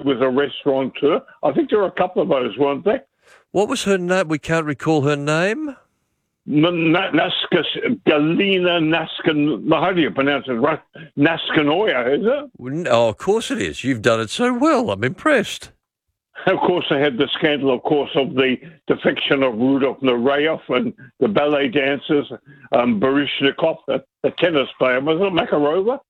was a restaurateur. I think there were a couple of those, weren't there? What was her name? We can't recall her name. Galina Naskan. How do you pronounce it? Right? Naskanoya, is it? Oh, of course it is. You've done it so well. I'm impressed. Of course, they had the scandal, of course, of the defection of Rudolf Nureyev and the ballet dancers, Baryshnikov, the tennis player. Was it Makarova?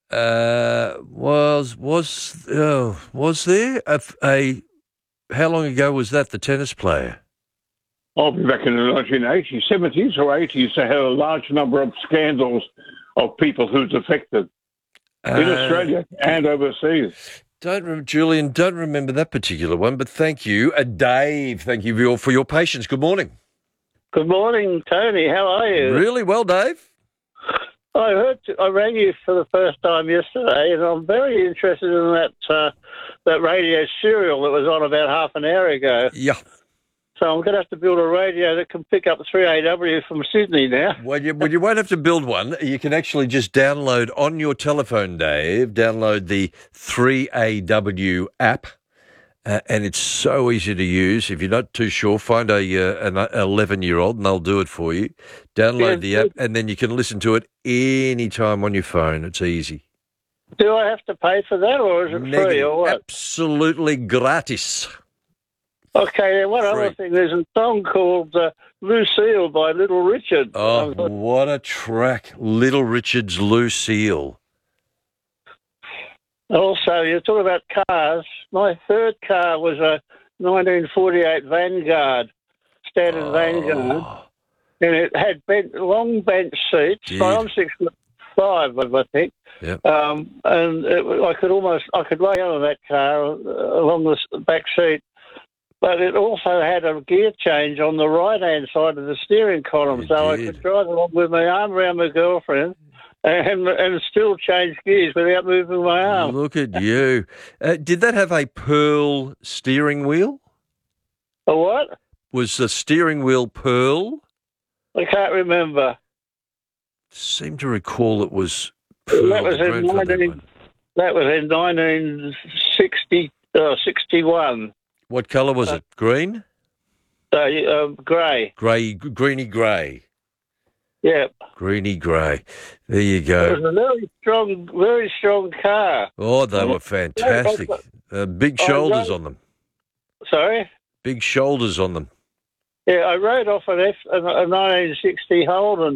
Was there a how long ago was that, the tennis player? I'll be back in the 1980s, 70s or 80s. They had a large number of scandals of people who defected in Australia and overseas. Julian, don't remember that particular one, but thank you. Dave, thank you for your patience. Good morning. Good morning, Tony. How are you? Really well, Dave. I rang you for the first time yesterday, and I'm very interested in that radio serial that was on about half an hour ago. Yeah. So I'm going to have to build a radio that can pick up 3AW from Sydney now. Well, you won't have to build one. You can actually just download on your telephone, Dave, download the 3AW app, and it's so easy to use. If you're not too sure, find an 11-year-old and they'll do it for you. Download the app, and then you can listen to it any time on your phone. It's easy. Do I have to pay for that, or is it free, or what? Absolutely gratis. Okay, and one other thing, there's a song called Lucille by Little Richard. Oh, what a track. Little Richard's Lucille. Also, you're talking about cars. My third car was a 1948 Vanguard, standard Vanguard, and it had long bench seats. So I'm 6'5", I think. Yep. And I could lay on that car along the back seat. But it also had a gear change on the right-hand side of the steering column, I could drive along with my arm around my girlfriend and still change gears without moving my arm. Look at you. Did that have a pearl steering wheel? A what? Was the steering wheel pearl? I can't remember. Seem to recall it was pearl. That was in 1961. What colour was it? Green? Grey. Greeny grey. Yeah. Greeny grey. There you go. It was a very strong car. Oh, they were fantastic. Big shoulders on them. Sorry? Big shoulders on them. Yeah, I rode off a 1960 Holden,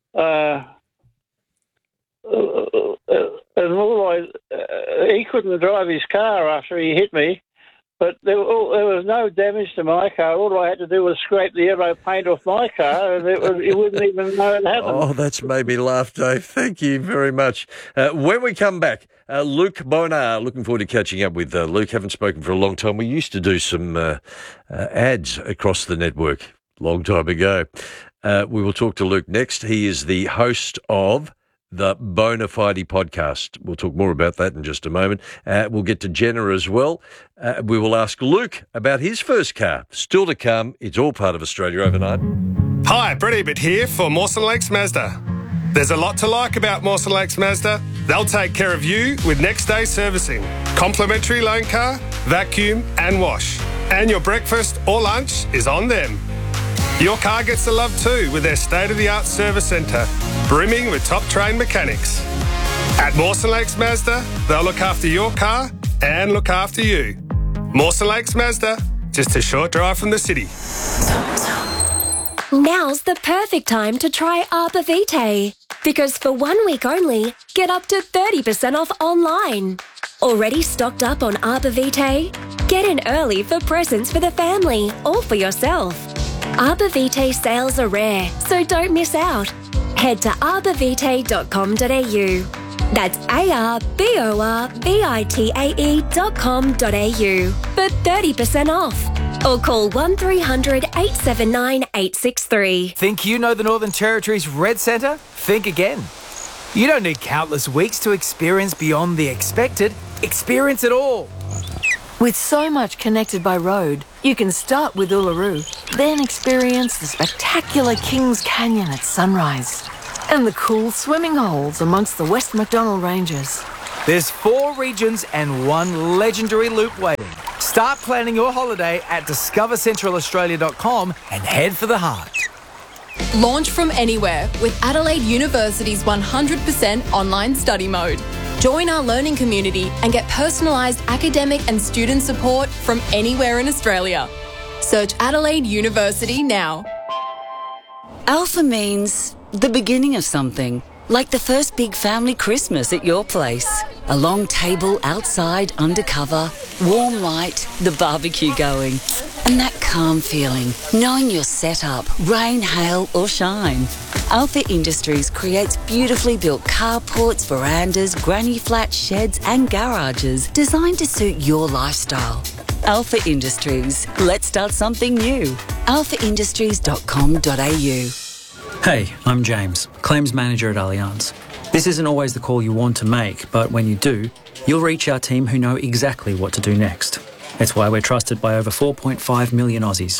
and he couldn't drive his car after he hit me. But there was no damage to my car. All I had to do was scrape the yellow paint off my car, and it wouldn't even know it happened. Oh, that's made me laugh, Dave. Thank you very much. When we come back, Luke Bonar, looking forward to catching up with Luke. Haven't spoken for a long time. We used to do some ads across the network a long time ago. We will talk to Luke next. He is the host of the Bonafide podcast. We'll talk more about that in just a moment. We'll get to Jenna as well. We will ask Luke about his first car. Still to come. It's all part of Australia Overnight. Hi, Brett Ebert here for Mawson Lakes Mazda. There's a lot to like about Mawson Lakes Mazda. They'll take care of you with next day servicing, complimentary loan car, vacuum and wash. And your breakfast or lunch is on them. Your car gets the love too with their state-of-the-art service centre, brimming with top-trained mechanics. At Mawson Lakes Mazda, they'll look after your car and look after you. Mawson Lakes Mazda, just a short drive from the city. Now's the perfect time to try Arbor Vitae, because for 1 week only, get up to 30% off online. Already stocked up on Arbor Vitae? Get in early for presents for the family or for yourself. Arbor Vitae sales are rare, so don't miss out. Head to arborvitae.com.au. That's arborvitae.com.au for 30% off. Or call 1300 879 863. Think you know the Northern Territory's Red Centre? Think again. You don't need countless weeks to experience beyond the expected. Experience it all. With so much connected by road, you can start with Uluru, then experience the spectacular Kings Canyon at sunrise and the cool swimming holes amongst the West Macdonnell Ranges. There's 4 regions and 1 legendary loop waiting. Start planning your holiday at discovercentralaustralia.com and head for the heart. Launch from anywhere with Adelaide University's 100% online study mode. Join our learning community and get personalised academic and student support from anywhere in Australia. Search Adelaide University now. Alpha means the beginning of something, like the first big family Christmas at your place. A long table outside, undercover, warm light, the barbecue going, and that calm feeling, knowing you're set up, rain, hail or shine. Alpha Industries creates beautifully built carports, verandas, granny flats, sheds and garages designed to suit your lifestyle. Alpha Industries. Let's start something new. alphaindustries.com.au. Hey, I'm James, Claims Manager at Allianz. This isn't always the call you want to make, but when you do, you'll reach our team who know exactly what to do next. It's why we're trusted by over 4.5 million Aussies.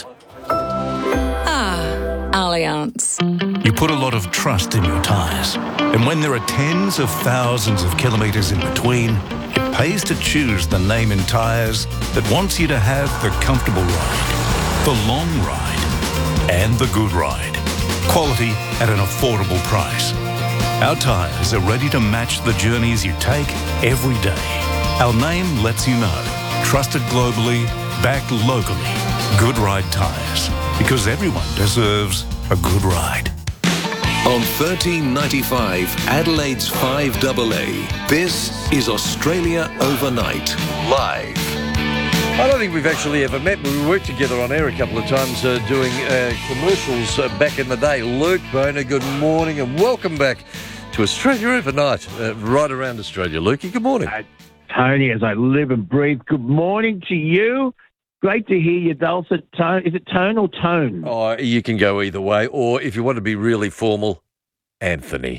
Allianz. You put a lot of trust in your tyres. And when there are tens of thousands of kilometres in between, it pays to choose the name in tyres that wants you to have the comfortable ride, the long ride, and the good ride. Quality at an affordable price. Our tyres are ready to match the journeys you take every day. Our name lets you know. Trusted globally, backed locally. Good Ride Tyres. Because everyone deserves a good ride. On 1395 Adelaide's 5AA, this is Australia Overnight, live. I don't think we've actually ever met, but we worked together on air a couple of times doing commercials back in the day. Luke Boner, good morning and welcome back to Australia Overnight, right around Australia. Lukey, good morning. Tony, as I live and breathe, good morning to you. Great to hear your dulcet tone. Is it tone or tone? Oh, you can go either way. Or if you want to be really formal, Anthony.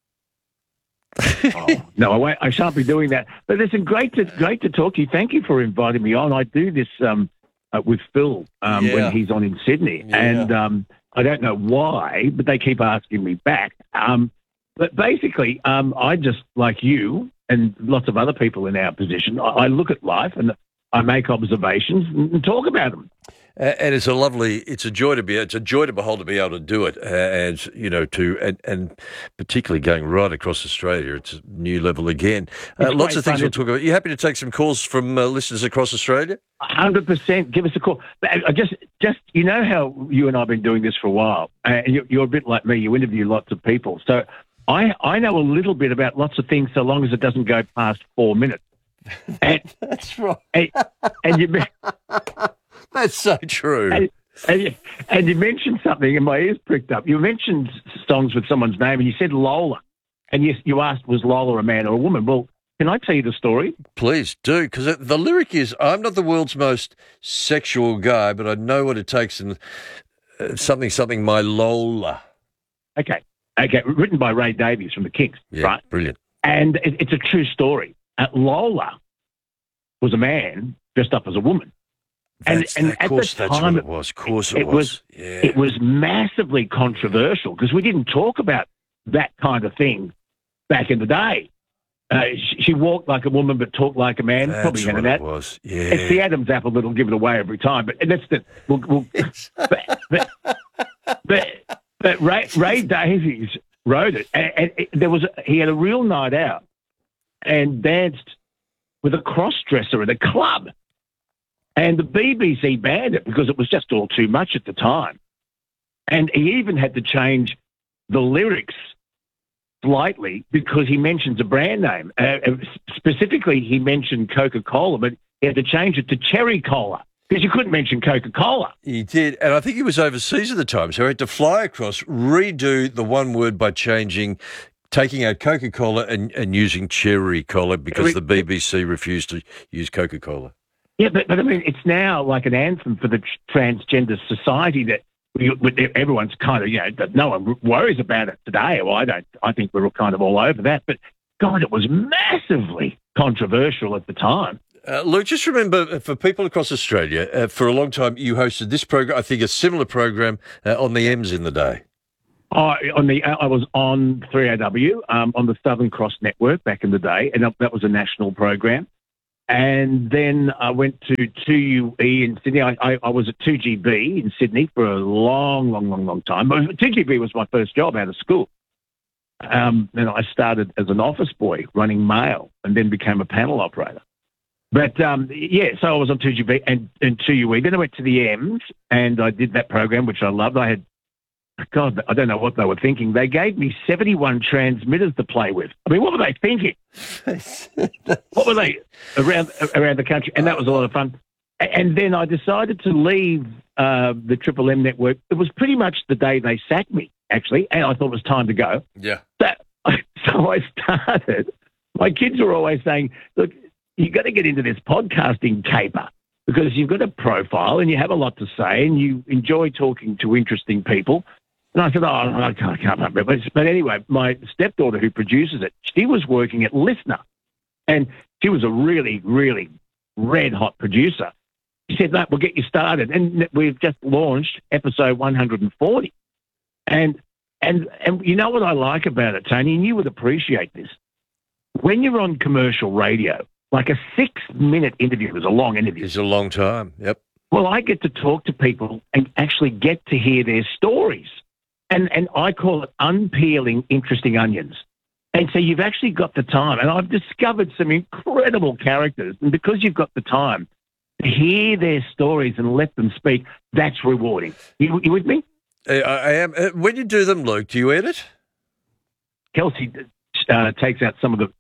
No, I won't. I shan't be doing that. But listen, great to talk to you. Thank you for inviting me on. I do this with Phil when he's on in Sydney, and I don't know why, but they keep asking me back. But basically, I just like you and lots of other people in our position. I look at life and I make observations and talk about them. And it's a joy to behold to be able to do it, and particularly going right across Australia. It's a new level again. Lots of things we'll talk about. You happy to take some calls from listeners across Australia? 100%. Give us a call. I just you know how you and I have been doing this for a while, and you're a bit like me. You interview lots of people, so I know a little bit about lots of things, so long as it doesn't go past 4 minutes. And, that's right. And you. That's so true. And you mentioned something, and my ears pricked up. You mentioned songs with someone's name, and you said Lola. And you asked, was Lola a man or a woman? Well, can I tell you the story? Please do, because the lyric is, I'm not the world's most sexual guy, but I know what it takes, and something, my Lola. Okay, written by Ray Davies from the Kinks, right? Brilliant. And it's a true story. Lola was a man dressed up as a woman. And at the time, that's what it was. Of course it was. Yeah. It was massively controversial because we didn't talk about that kind of thing back in the day. She walked like a woman but talked like a man. That's probably what that. It was. Yeah. It's the Adam's apple that'll give it away every time. But that's the. But Ray Davies wrote it, and he had a real night out and danced with a cross-dresser at a club. And the BBC banned it because it was just all too much at the time. And he even had to change the lyrics slightly because he mentions a brand name. Specifically, he mentioned Coca-Cola, but he had to change it to Cherry Cola because you couldn't mention Coca-Cola. He did. And I think he was overseas at the time, so he had to fly across, redo the one word by taking out Coca-Cola and using Cherry Cola because the BBC refused to use Coca-Cola. Yeah, but I mean, it's now like an anthem for the transgender society that everyone's kind of, no one worries about it today. Well, I don't. I think we're kind of all over that. But, God, it was massively controversial at the time. Luke, just remember, for people across Australia, for a long time you hosted this program, I think a similar program on the M's in the day. I was on 3AW on the Southern Cross Network back in the day, and that was a national program. And then I went to 2UE in Sydney. I was at 2GB in Sydney for a long time. But 2GB was my first job out of school. And I started as an office boy running mail and then became a panel operator. But, so I was on 2GB and 2UE. Then I went to the M's and I did that program, which I loved. I don't know what they were thinking. They gave me 71 transmitters to play with. I mean, what were they thinking? What were they around the country? And that was a lot of fun. And then I decided to leave the Triple M network. It was pretty much the day they sacked me, actually, and I thought it was time to go. Yeah. So I started. My kids were always saying, look, you've got to get into this podcasting caper because you've got a profile and you have a lot to say and you enjoy talking to interesting people. And I said, I can't remember. But anyway, my stepdaughter who produces it, she was working at Listener. And she was a really, really red-hot producer. She said, no, we'll get you started. And we've just launched episode 140. And you know what I like about it, Tony, and you would appreciate this. When you're on commercial radio, like a 6-minute interview is a long interview. It's a long time, yep. Well, I get to talk to people and actually get to hear their stories. And I call it unpeeling interesting onions. And so you've actually got the time. And I've discovered some incredible characters. And because you've got the time to hear their stories and let them speak, that's rewarding. You with me? I am. When you do them, Luke, do you edit? Kelsey takes out some of the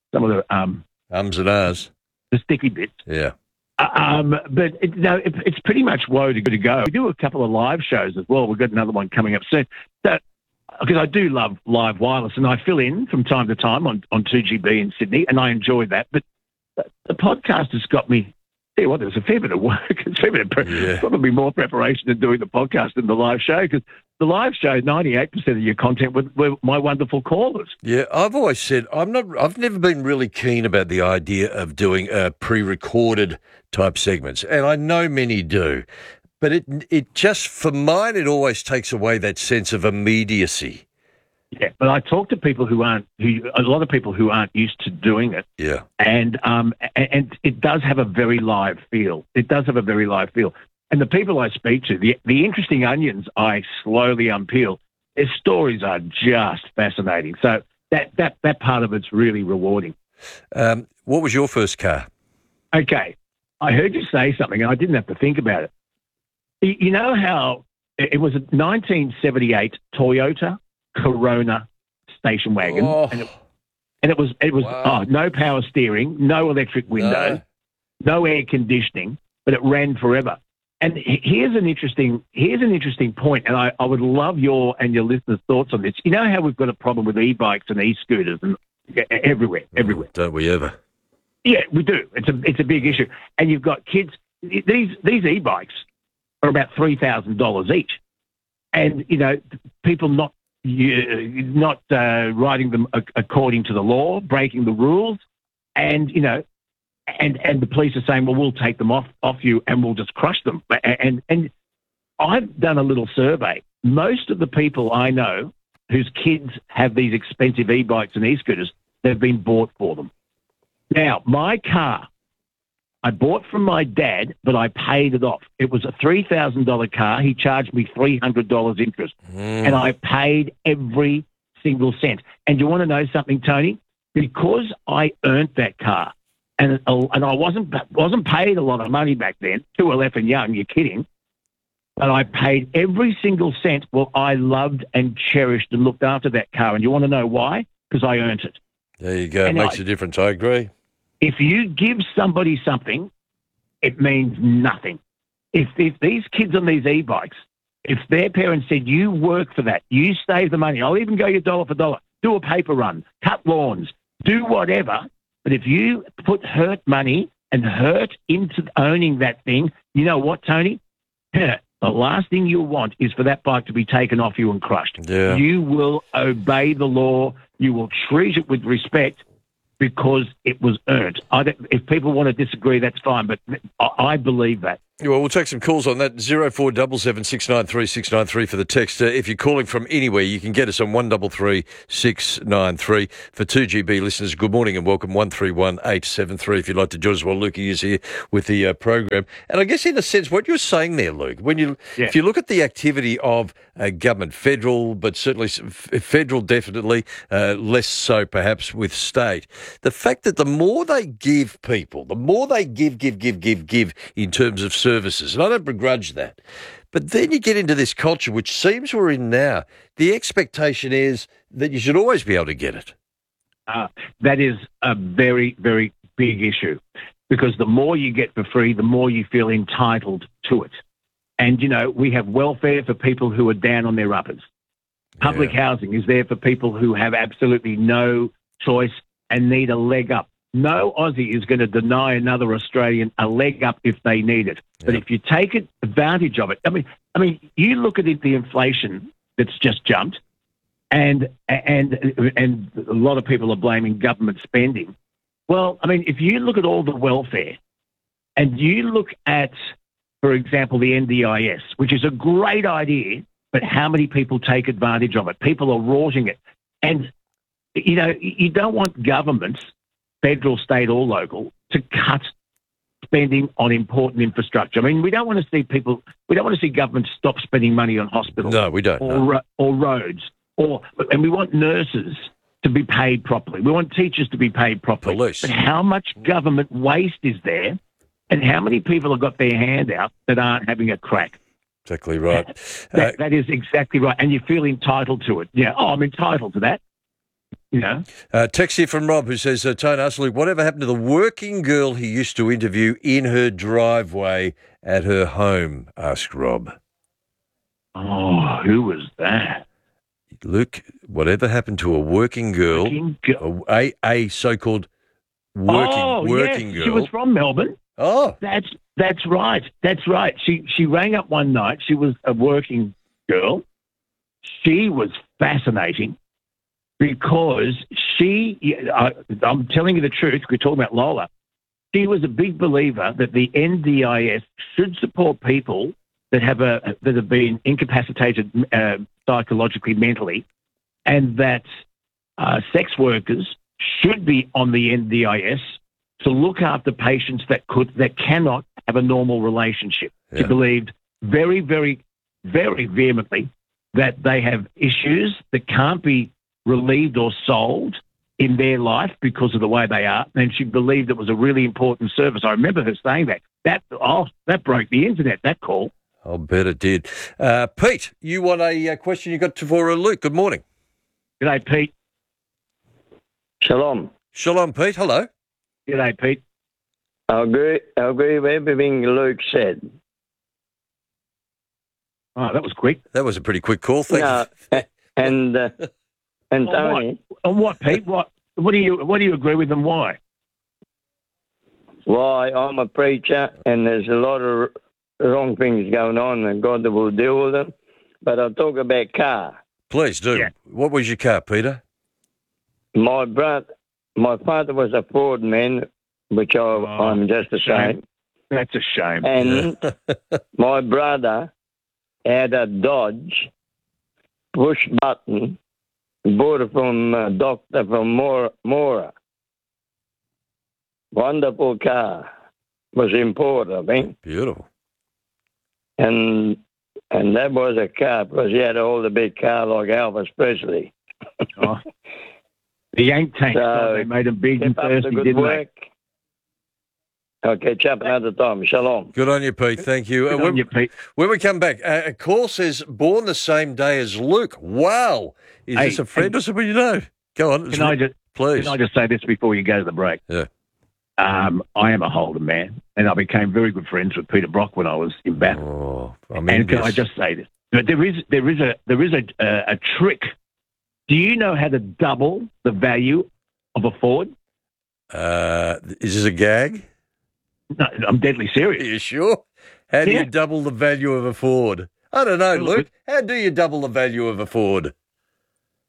ums and ahs, the sticky bits. Yeah. But it's pretty much woe to go. We do a couple of live shows as well. We've got another one coming up soon. Because I do love live wireless, and I fill in from time to time on 2GB in Sydney, and I enjoy that. But the podcast has got me. Tell you what, there's a fair bit of work. It's a fair bit of probably more preparation than doing the podcast than the live show, because the live show, 98% of your content were my wonderful callers. Yeah, I've always said I've never been really keen about the idea of doing pre-recorded type segments, and I know many do, but it just, for mine, it always takes away that sense of immediacy. Yeah, but I talk to people a lot of people who aren't used to doing it. Yeah. And it does have a very live feel. It does have a very live feel. And the people I speak to, the interesting onions I slowly unpeel, their stories are just fascinating. So that part of it's really rewarding. What was your first car? Okay. I heard you say something and I didn't have to think about it. You know how it was a 1978 Toyota Corona station wagon, and it was wow. No power steering, no electric windows, no air conditioning, but it ran forever. And here's an interesting point, and I would love your and your listeners' thoughts on this. You know how we've got a problem with e-bikes and e-scooters and everywhere. Don't we ever? Yeah, we do. It's a big issue, and you've got kids. These e-bikes are about $3,000 each, and people not riding them according to the law, breaking the rules, and and the police are saying, well, we'll take them off you and we'll just crush them. And I've done a little survey. Most of the people I know whose kids have these expensive e-bikes and e-scooters, they've been bought for them. Now, my car, I bought from my dad, but I paid it off. It was a $3,000 car. He charged me $300 interest, and I paid every single cent. And you want to know something, Tony? Because I earned that car, and I wasn't paid a lot of money back then. Too effing young, you're kidding. But I paid every single cent. Well, I loved and cherished and looked after that car. And you want to know why? Because I earned it. There you go. It makes a difference. I agree. If you give somebody something, it means nothing. If these kids on these e-bikes, if their parents said, you work for that, you save the money, I'll even go you dollar for dollar, do a paper run, cut lawns, do whatever. But if you put hurt money and hurt into owning that thing, you know what, Tony? The last thing you'll want is for that bike to be taken off you and crushed. Yeah. You will obey the law. You will treat it with respect, because it was earned. If people want to disagree, that's fine, but I believe that. Well, we'll take some calls on that. 0477 693 693 for the text. If you're calling from anywhere, you can get us on 133 693. For 2GB listeners, good morning and welcome, 131 873. If you'd like to join us while Lukey is here with the program. And I guess in a sense, what you're saying there, Luke, if you look at the activity of government, federal, but certainly federal definitely, less so perhaps with state, the fact that the more they give people, the more they give in terms of services, and I don't begrudge that, but then you get into this culture, which seems we're in now. The expectation is that you should always be able to get it. That is a very, very big issue, because the more you get for free, the more you feel entitled to it. And, we have welfare for people who are down on their uppers. Public housing is there for people who have absolutely no choice and need a leg up. No Aussie is going to deny another Australian a leg up if they need it. But if you take advantage of it, I mean, you look at the inflation that's just jumped, and a lot of people are blaming government spending. Well, I mean, if you look at all the welfare, and you look at, for example, the NDIS, which is a great idea, but how many people take advantage of it? People are rorting it, and you don't want governments, federal, state or local, to cut spending on important infrastructure. I mean, we don't want to see governments stop spending money on hospitals. No, we don't. Or roads. And we want nurses to be paid properly. We want teachers to be paid properly. Police. But how much government waste is there, and how many people have got their hand out that aren't having a crack? Exactly right. That is exactly right. And you feel entitled to it. Yeah, I'm entitled to that. Text here from Rob, who says, Tone, ask Luke, whatever happened to the working girl he used to interview in her driveway at her home? Asked Rob. Oh, who was that? Luke, whatever happened to a working girl, a so-called working girl? She was from Melbourne. Oh. That's right. That's right. She rang up one night. She was a working girl. She was fascinating. Because I'm telling you the truth, we're talking about Lola, she was a big believer that the NDIS should support people that have been incapacitated psychologically, mentally, and that sex workers should be on the NDIS to look after patients that cannot have a normal relationship. She believed very, very, very vehemently that they have issues that can't be relieved or solved in their life because of the way they are, and she believed it was a really important service. I remember her saying that. That broke the internet, that call. I'll bet it did. Pete, you want a question you got for Luke? Good morning. G'day, Pete. Shalom. Shalom, Pete. Hello. G'day, Pete. I agree with everything Luke said. Oh, that was quick. That was a pretty quick call. Thank you. And Tony. On what, Pete? What do you agree with and why? Why, I'm a preacher and there's a lot of wrong things going on and God will deal with them. But I'll talk about car. Please do. Yeah. What was your car, Peter? My father was a Ford man, which I'm just the same. That's a shame. And my brother had a Dodge push button. Bought it from a doctor from Mora. Wonderful car. Was imported, I think. Beautiful. And that was a car because he had to hold a big car like Elvis Presley. The Yank tank. So they made him big and thirsty, didn't they? I'll catch up another time. Shalom. Good on you, Pete. Thank you. Good on you, Pete. When we come back, a call says, born the same day as Luke. Wow. Is this a friend or somebody you know? Go on. Please. Can I just say this before you go to the break? Yeah. I am a Holden man, and I became very good friends with Peter Brock when I was in Bath. Oh, and can I just say this? But there is a trick. Do you know how to double the value of a Ford? Is this a gag? No, I'm deadly serious. Are you sure? How do you double the value of a Ford? I don't know, Luke. How do you double the value of a Ford?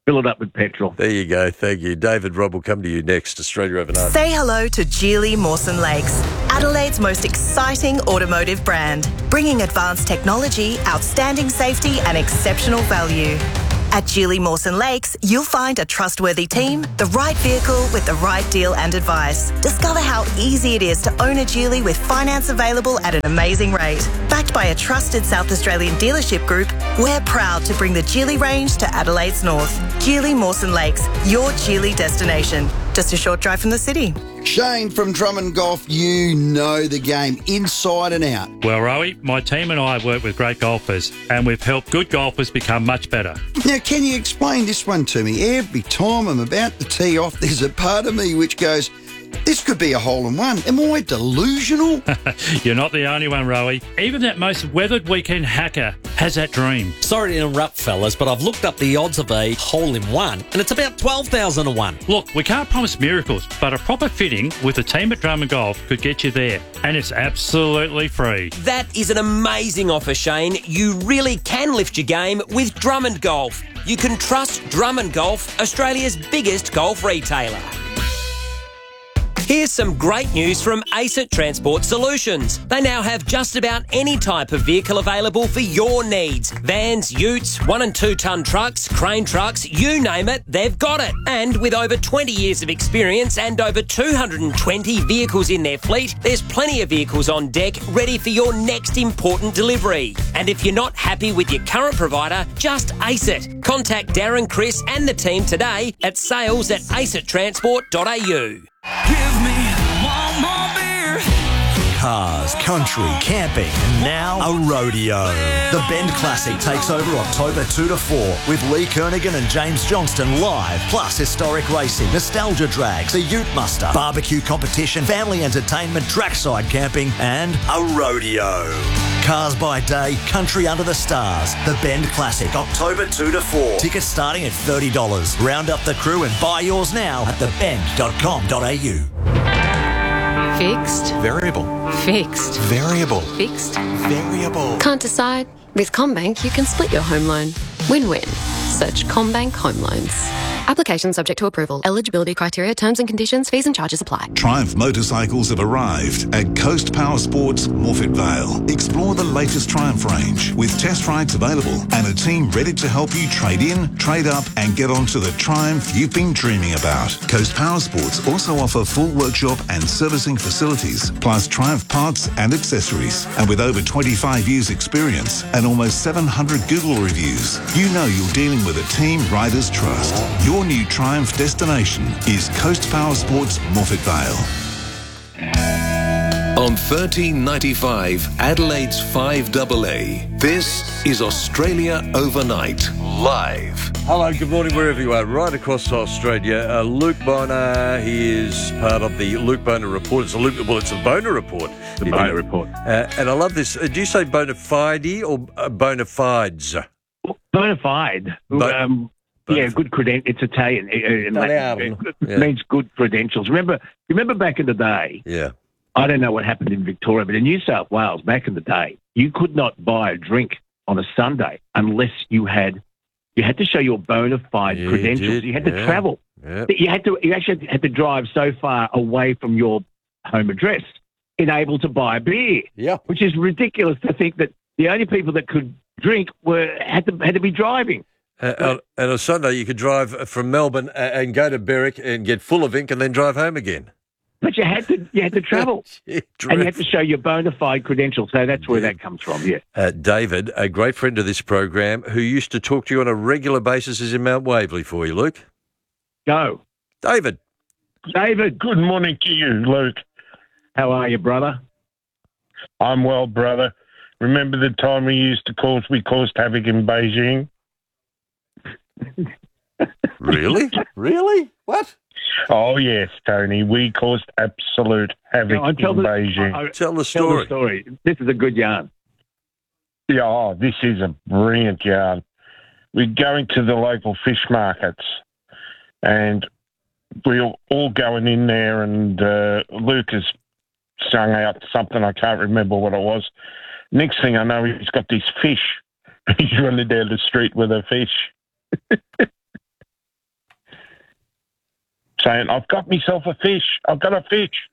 Fill it up with petrol. There you go. Thank you. David Robb will come to you next. Australia Overnight. Say hello to Geely Mawson Lakes, Adelaide's most exciting automotive brand, bringing advanced technology, outstanding safety and exceptional value. At Geely Mawson Lakes, you'll find a trustworthy team, the right vehicle with the right deal and advice. Discover how easy it is to own a Geely with finance available at an amazing rate. Backed by a trusted South Australian dealership group, we're proud to bring the Geely range to Adelaide's north. Geely Mawson Lakes, your Geely destination. Just a short drive from the city. Shane from Drummond Golf, you know the game inside and out. Well, Rowie, my team and I have worked with great golfers and we've helped good golfers become much better. Now, can you explain this one to me? Every time I'm about to tee off, there's a part of me which goes, this could be a hole-in-one. Am I delusional? You're not the only one, Rowie. Even that most weathered weekend hacker has that dream. Sorry to interrupt, fellas, but I've looked up the odds of a hole-in-one, and it's about 12,000 to 1. Look, we can't promise miracles, but a proper fitting with the team at Drummond Golf could get you there, and it's absolutely free. That is an amazing offer, Shane. You really can lift your game with Drummond Golf. You can trust Drummond Golf, Australia's biggest golf retailer. Here's some great news from ACET Transport Solutions. They now have just about any type of vehicle available for your needs. Vans, utes, 1 and 2 tonne trucks, crane trucks, you name it, they've got it. And with over 20 years of experience and over 220 vehicles in their fleet, there's plenty of vehicles on deck ready for your next important delivery. And if you're not happy with your current provider, just ACET. Contact Darren, Chris and the team today at sales@acettransport.au. Give me one more beer. Cars, country, camping, and now a rodeo. The Bend Classic takes over October 2 to 4 with Lee Kernaghan and James Johnston live, plus historic racing, nostalgia drags, a ute muster, barbecue competition, family entertainment, trackside camping, and a rodeo. Cars by day, country under the stars. The Bend Classic, October 2 to 4. Tickets starting at $30. Round up the crew and buy yours now at thebend.com.au. Fixed. Variable. Fixed. Variable. Fixed. Variable. Can't decide? With CommBank, you can split your home loan. Win-win. Search CommBank Home Loans. Application subject to approval. Eligibility criteria, terms and conditions, fees and charges apply. Triumph motorcycles have arrived at Coast Power Sports, Morphett Vale. Explore the latest Triumph range with test rides available and a team ready to help you trade in, trade up and get onto the Triumph you've been dreaming about. Coast Power Sports also offer full workshop and servicing facilities, plus Triumph parts and accessories. And with over 25 years experience and almost 700 Google reviews, you know you're dealing with a team riders trust. Your new Triumph destination is Coast Power Sports, Morphett Vale. On 1395 Adelaide's 5AA, this is Australia Overnight, live. Hello, good morning, wherever you are, right across Australia. Luke Bonar, he is part of the Luke Bonar Report. It's a Bonar Report. The Bonar Report. And I love this. Do you say bona fide or bona fides? Bona fide. Yeah, good credentials. It's Italian. It means good credentials. Remember back in the day? Yeah. I don't know what happened in Victoria, but in New South Wales back in the day, you could not buy a drink on a Sunday unless you had to show your bona fide credentials. You had to travel. Yeah. You actually had to drive so far away from your home address able to buy a beer. Yeah. Which is ridiculous to think that the only people that could drink had to be driving. And on Sunday, you could drive from Melbourne and go to Berwick and get full of ink and then drive home again. But you had to travel, and you had to show your bona fide credentials. So that's where that comes from. Yeah. David, a great friend of this program, who used to talk to you on a regular basis, is in Mount Waverley for you, Luke. Go, David. David, good morning to you, Luke. How are you, brother? I'm well, brother. Remember the time we caused havoc in Beijing? Really? What? Oh, yes, Tony. We caused absolute havoc in Beijing. Tell the story. This is a good yarn. Yeah, this is a brilliant yarn. We're going to the local fish markets, and we're all going in there, and Lucas sung out something. I can't remember what it was. Next thing I know, he's got this fish. He's running down the street with a fish. saying, "I've got myself a fish. I've got a fish."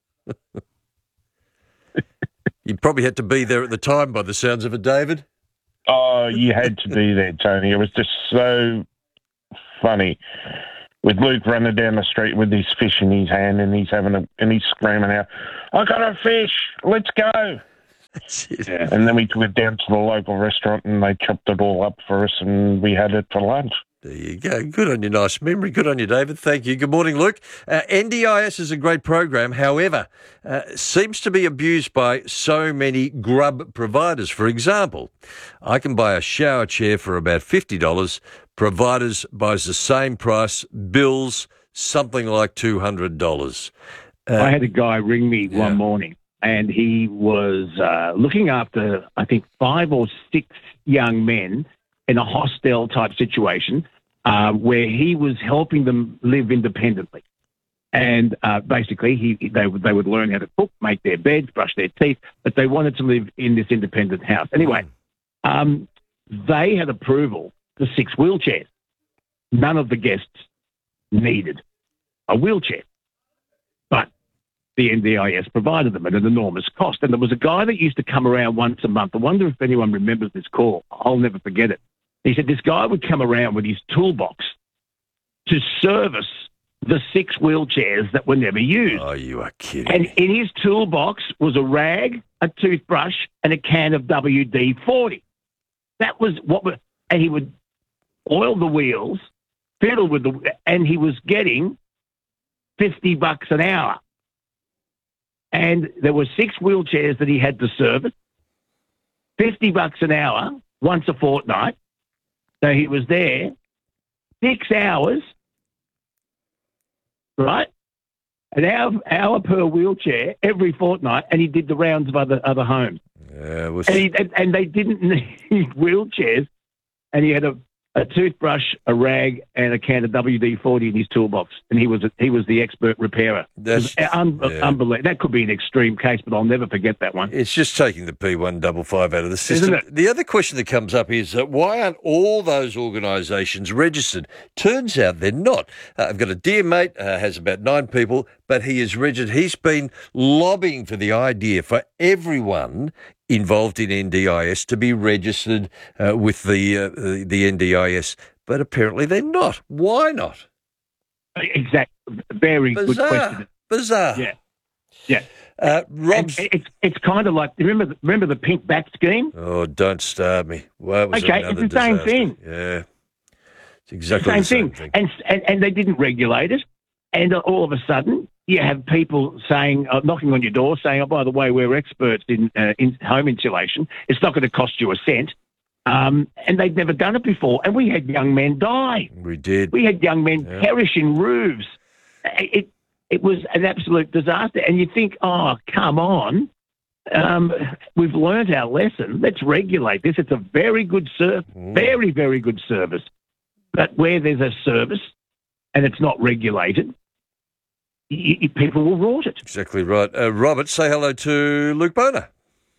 You probably had to be there at the time by the sounds of it, David. Oh, you had to be there, Tony. It was just so funny. With Luke running down the street with his fish in his hand, and he's screaming out, "I got a fish! Let's go!" Yeah. And then we went down to the local restaurant, and they chopped it all up for us, and we had it for lunch. There you go. Good on your nice memory. Good on you, David. Thank you. Good morning, Luke. NDIS is a great program. However, seems to be abused by so many grub providers. For example, I can buy a shower chair for about $50. Providers buys the same price, bills something like $200. I had a guy ring me one morning, and he was looking after, I think, 5 or 6 young men in a hostel-type situation where he was helping them live independently. And basically, they would learn how to cook, make their beds, brush their teeth, but they wanted to live in this independent house. Anyway, they had approval for 6 wheelchairs. None of the guests needed a wheelchair, but the NDIS provided them at an enormous cost. And there was a guy that used to come around once a month. I wonder if anyone remembers this call. I'll never forget it. He said this guy would come around with his toolbox to service the 6 wheelchairs that were never used. Oh, you are kidding. And in his toolbox was a rag, a toothbrush, and a can of WD-40. That was and he would oil the wheels, fiddle with and he was getting $50 an hour. And there were 6 wheelchairs that he had to service, $50 an hour, once a fortnight. So he was there 6 hours, right? An hour per wheelchair every fortnight, and he did the rounds of other homes. Yeah, and they didn't need wheelchairs, and he had a toothbrush, a rag, and a can of WD-40 in his toolbox, and he was the expert repairer. That's unbelievable. That could be an extreme case, but I'll never forget that one. It's just taking the P155 out of the system. Isn't it? The other question that comes up is why aren't all those organisations registered? Turns out they're not. I've got a dear mate, has about 9 people, but he is registered. He's been lobbying for the idea for everyone involved in NDIS to be registered with the NDIS, but apparently they're not. Why not? Exactly. Very good question. Bizarre. Yeah. Rob's... It's kind of like remember the pink back scheme? Oh, don't start me. Well, it was okay, it's the same thing. Yeah, it's exactly the same thing. And they didn't regulate it, and all of a sudden you have people saying, knocking on your door, saying, "Oh, by the way, we're experts in home insulation. It's not going to cost you a cent." And they'd never done it before, and we had young men die. We did. We had young men perish in roofs. It was an absolute disaster. And you think, oh, come on. We've learned our lesson. Let's regulate this. It's a very good very, very good service. But where there's a service and it's not regulated, people will rort it. Exactly right. Robert, say hello to Luke Boner.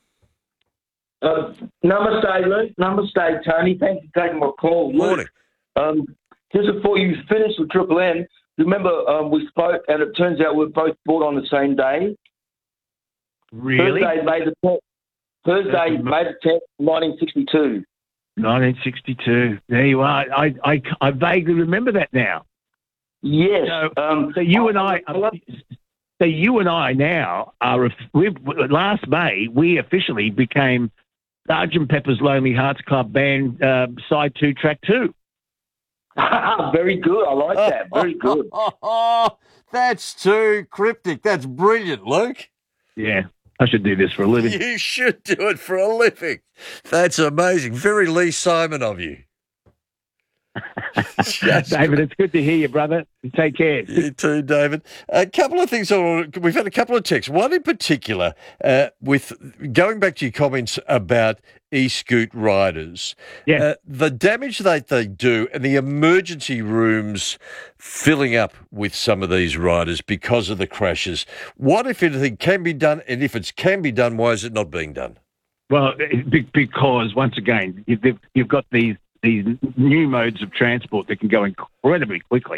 Namaste, Luke. Namaste, Tony. Thanks for taking my call. Morning. Luke, just before you finish with Triple M, remember we spoke, and it turns out we were both born on the same day. Really? Thursday, May the 10th, 1962. 1962. There you are. I vaguely remember that now. Yes. So you and I. So you and I now are. Last May we officially became Sgt. Pepper's Lonely Hearts Club Band Side 2, Track 2. Very good. I like that. Very good. That's too cryptic. That's brilliant, Luke. Yeah, I should do this for a living. You should do it for a living. That's amazing. Very Lee Simon of you. David, it's good to hear you, brother. Take care. You too, David. A couple of things. We've had a couple of texts. One in particular, with going back to your comments about e-scoot riders. Yeah. The damage that they do and the emergency rooms filling up with some of these riders because of the crashes. What, if anything, can be done? And if it can be done, why is it not being done? Well, because, once again, you've got these new modes of transport that can go incredibly quickly,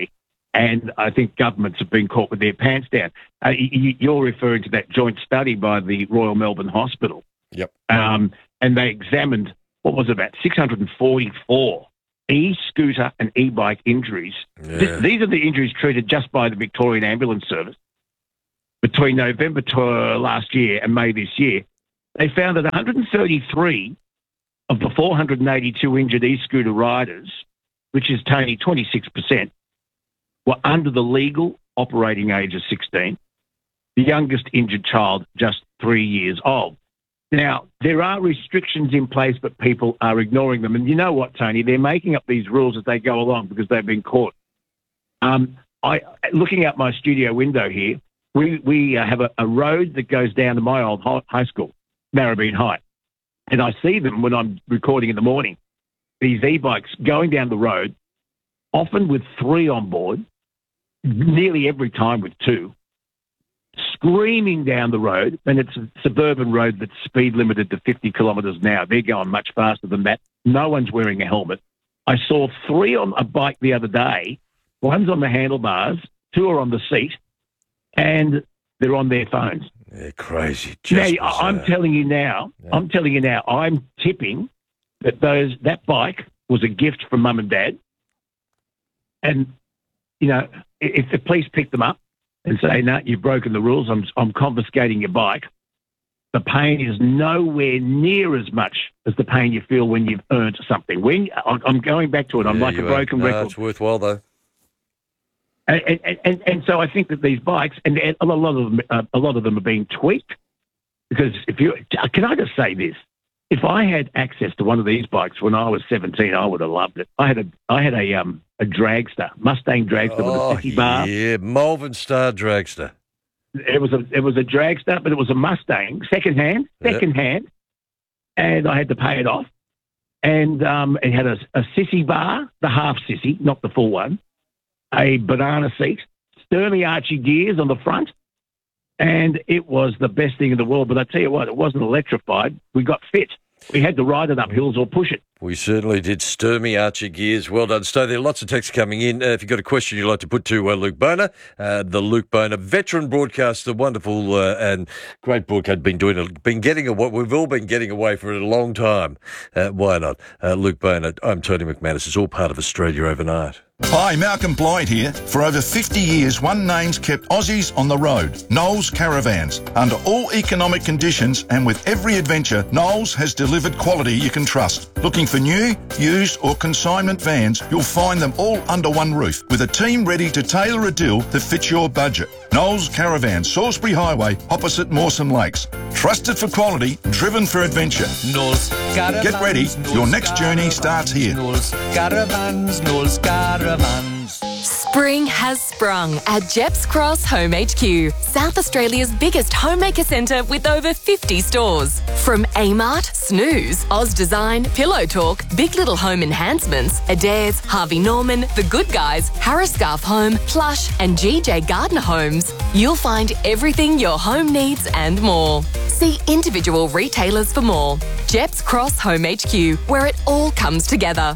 And I think governments have been caught with their pants down. You're referring to that joint study by the Royal Melbourne Hospital. Yep. And they examined, what was it, about 644 e-scooter and e-bike injuries. Yeah. These are the injuries treated just by the Victorian Ambulance Service. Between November last year and May this year, they found that 133 of the 482 injured e-scooter riders, which is, Tony, 26%, were under the legal operating age of 16. The youngest injured child, just 3 years old. Now, there are restrictions in place, but people are ignoring them. And you know what, Tony? They're making up these rules as they go along because they've been caught. Looking out my studio window here, we have a road that goes down to my old high school, Maribyrnong High. And I see them when I'm recording in the morning, these e-bikes going down the road, often with 3 on board, nearly every time with 2, screaming down the road, and it's a suburban road that's speed limited to 50 kilometres an hour. They're going much faster than that. No one's wearing a helmet. I saw 3 on a bike the other day. One's on the handlebars, 2 are on the seat, and they're on their phones. They're crazy. Now, I'm telling you now, I'm tipping that that bike was a gift from Mum and Dad. And, you know, if the police pick them up and say, no, you've broken the rules, I'm confiscating your bike, the pain is nowhere near as much as the pain you feel when you've earned something. I'm going back to it. I'm like a broken record. It's worthwhile, though. And so I think that these bikes, and a lot of them are being tweaked, because can I just say this? If I had access to one of these bikes when I was 17, I would have loved it. I had a dragster, Mustang dragster with a city bar. Yeah, Malvern Star dragster. It was a dragster, but it was a Mustang, second hand, and I had to pay it off. And it had a sissy bar, the half sissy, not the full one, a banana seat, Sturmey Archie gears on the front, and it was the best thing in the world. But I tell you what, it wasn't electrified. We got fit. We had to ride it up hills or push it. We certainly did. Sturmey Archie gears. Well done, Sto. There are lots of texts coming in. If you've got a question you'd like to put to Luke Boner, the Luke Boner, veteran broadcaster, wonderful and great broadcaster, we've all been getting away for a long time. Why not? Luke Boner, I'm Tony McManus. It's all part of Australia Overnight. Hi, Malcolm Blyde here. For over 50 years, one name's kept Aussies on the road, Knowles Caravans. Under all economic conditions and with every adventure, Knowles has delivered quality you can trust. Looking for new, used or consignment vans, you'll find them all under one roof with a team ready to tailor a deal that fits your budget. Knowles Caravans, Salisbury Highway, opposite Mawson Lakes. Trusted for quality, driven for adventure. Knowles Caravans. Get ready, your next journey starts here. Knowles Caravans, Knowles Caravans. Spring has sprung at Jeps Cross Home HQ, South Australia's biggest homemaker centre with over 50 stores. From Amart, Snooze, Oz Design, Pillow Talk, Big Little Home Enhancements, Adairs, Harvey Norman, The Good Guys, Harris Scarf Home, Plush and GJ Gardner Homes, you'll find everything your home needs and more. See individual retailers for more. Jeps Cross Home HQ, where it all comes together.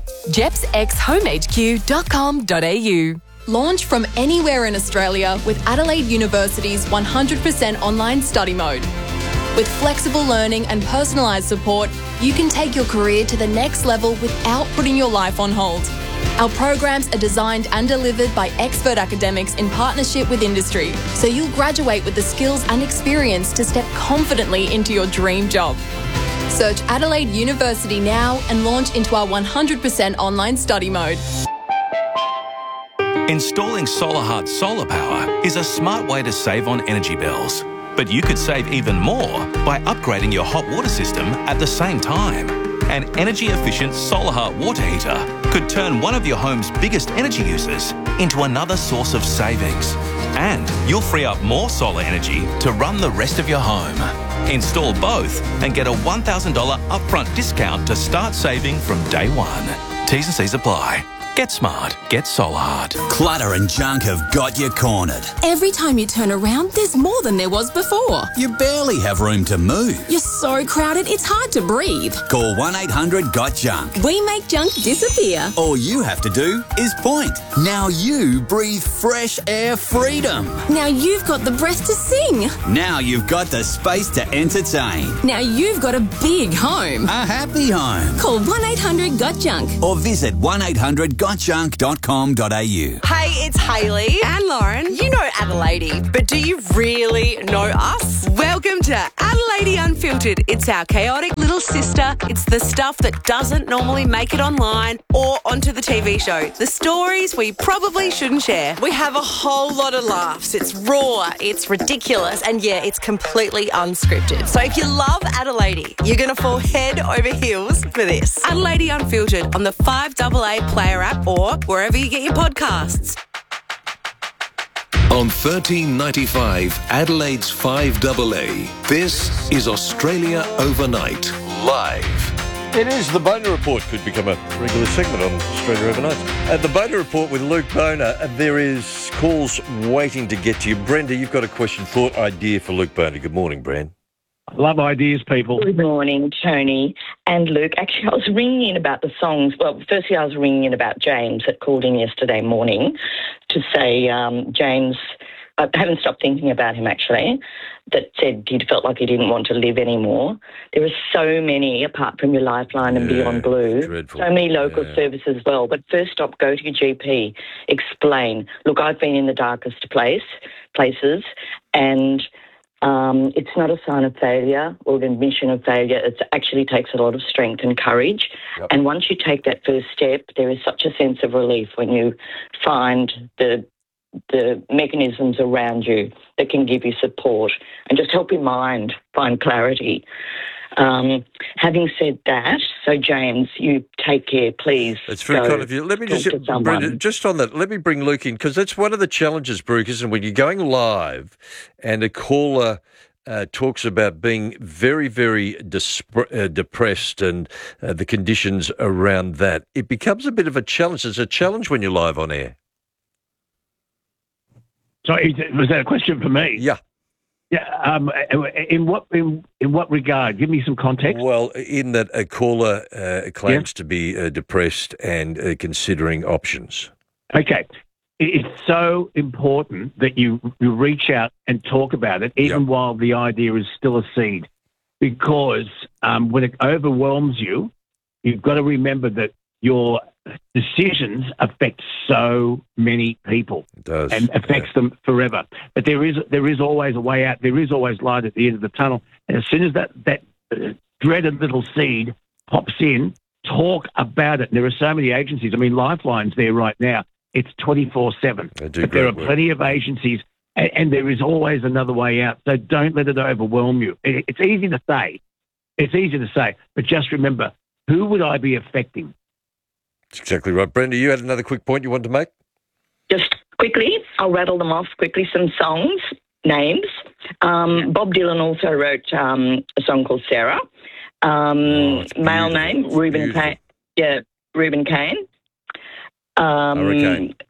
jepsxhomehq.com.au. Launch from anywhere in Australia with Adelaide University's 100% online study mode. With flexible learning and personalised support, you can take your career to the next level without putting your life on hold. Our programs are designed and delivered by expert academics in partnership with industry, so you'll graduate with the skills and experience to step confidently into your dream job. Search Adelaide University now and launch into our 100% online study mode. Installing SolarHut solar power is a smart way to save on energy bills. But you could save even more by upgrading your hot water system at the same time. An energy-efficient SolarHut water heater could turn one of your home's biggest energy users into another source of savings. And you'll free up more solar energy to run the rest of your home. Install both and get a $1,000 upfront discount to start saving from day one. T's and C's apply. Get smart. Get Solhard. Clutter and junk have got you cornered. Every time you turn around, there's more than there was before. You barely have room to move. You're so crowded, it's hard to breathe. Call 1-800-GOT-JUNK. We make junk disappear. All you have to do is point. Now you breathe fresh air freedom. Now you've got the breath to sing. Now you've got the space to entertain. Now you've got a big home. A happy home. Call 1-800-GOT-JUNK. Or visit 1-800-GOTJUNK.com.au. Hey, it's Hayley and Lauren. You know Adelaide, but do you really know us? Welcome to Adelaide Unfiltered. It's our chaotic little sister. It's the stuff that doesn't normally make it online or onto the TV show. The stories we probably shouldn't share. We have a whole lot of laughs. It's raw, it's ridiculous, and yeah, it's completely unscripted. So if you love Adelaide, you're going to fall head over heels for this. Adelaide Unfiltered on the 5AA Player app or wherever you get your podcasts. On 1395 Adelaide's 5AA, this is Australia Overnight, live. It is the Boner Report. Could become a regular segment on Australia Overnight. At the Boner Report with Luke Boner, there is calls waiting to get to you. Brenda, you've got a question, thought, idea for Luke Boner. Good morning, Bren. I love ideas, people. Good morning, Tony and Luke. Actually, I was ringing in about the songs. Well, firstly, I was ringing in about James that called in yesterday morning to say, James, I haven't stopped thinking about him, actually, that said he felt like he didn't want to live anymore. There are so many, apart from your Lifeline and Beyond Blue, dreadful. So many local services as well. But first stop, go to your GP, explain. Look, I've been in the darkest places, and it's not a sign of failure or an admission of failure. It actually takes a lot of strength and courage. Yep. And once you take that first step, there is such a sense of relief when you find the mechanisms around you that can give you support and just help your mind find clarity. Having said that, so James, you take care, please. It's very kind of you. Let me just, Brenda, just on that, let me bring Luke in, because that's one of the challenges, Brooke, isn't it? When you're going live and a caller talks about being very, very depressed and the conditions around that, it becomes a bit of a challenge. It's a challenge when you're live on air. So was that a question for me? Yeah. Yeah. In what regard? Give me some context. Well, in that a caller claims to be depressed and considering options. Okay. It's so important that you reach out and talk about it, even while the idea is still a seed, because when it overwhelms you, you've got to remember that your decisions affect so many people. It does. And affects them forever. But there is always a way out. There is always light at the end of the tunnel. And as soon as that dreaded little seed pops in, talk about it. And there are so many agencies. I mean, Lifeline's there right now. It's 24/7. But there are plenty of agencies, and there is always another way out. So don't let it overwhelm you. It's easy to say. It's easy to say. But just remember, who would I be affecting? That's exactly right. Brenda, you had another quick point you wanted to make? Just quickly, I'll rattle them off quickly, some songs, names. Bob Dylan also wrote a song called Sarah. Male name, Reuben Kane. Yeah, Reuben Kane. Hurricane,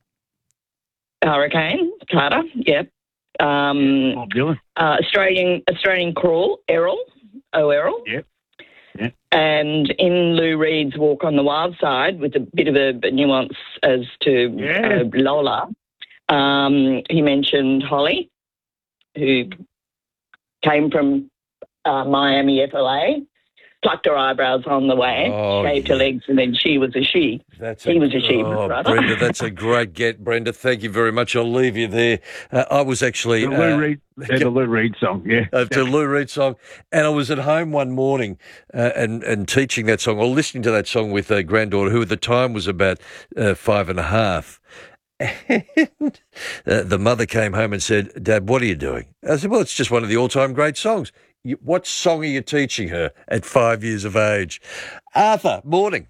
Carter, yep. Bob Dylan. Australian Crawl, Errol, Yep. Yeah. And in Lou Reed's Walk on the Wild Side, with a bit of a nuance as to Lola, he mentioned Holly, who came from Miami FLA, plucked her eyebrows on the way, shaved her legs, and then she was a she. He was a she, brother. Brenda, that's a great get, Brenda. Thank you very much. I'll leave you there. I was actually... The Lou Reed song, yeah. The Lou Reed song. And I was at home one morning and teaching that song, or listening to that song with a granddaughter who at the time was about 5.5. And the mother came home and said, "Dad, what are you doing?" I said, "Well, it's just one of the all-time great songs." What song are you teaching her at 5 years of age? Arthur, morning.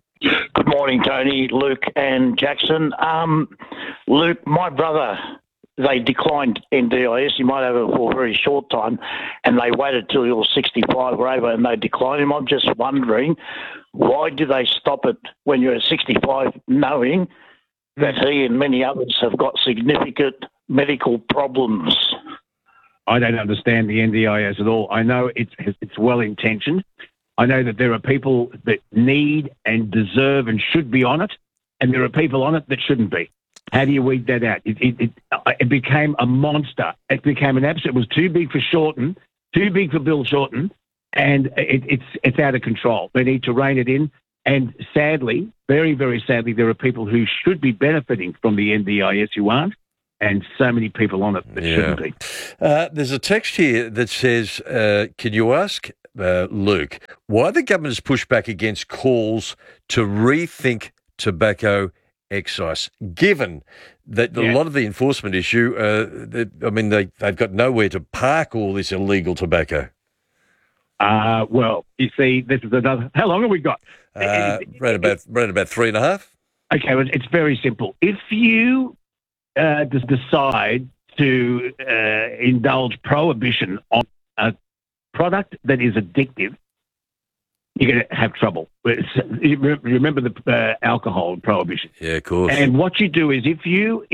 Good morning, Tony, Luke and Jackson. Luke, my brother they declined NDIS. You might have it for a very short time, and they waited till you're 65 or over and they declined him. I'm just wondering, why do they stop it when you're at 65, knowing that he and many others have got significant medical problems? I don't understand the NDIS at all. I know it's well-intentioned. I know that there are people that need and deserve and should be on it, and there are people on it that shouldn't be. How do you weed that out? It became a monster. It became an absolute. It was too big for Shorten, too big for Bill Shorten, and it's out of control. They need to rein it in. And sadly, very, very sadly, there are people who should be benefiting from the NDIS who aren't, and so many people on it that shouldn't be. There's a text here that says, can you ask Luke why the government has pushed back against calls to rethink tobacco excise, given that a lot of the enforcement issue, they've got nowhere to park all this illegal tobacco. Well, you see, this is another. How long have we got? Around about 3.5. Okay, well, it's very simple. If you just decide to indulge prohibition on a product that is addictive, you're going to have trouble. Remember the alcohol prohibition. Yeah, of course. And what you do is if you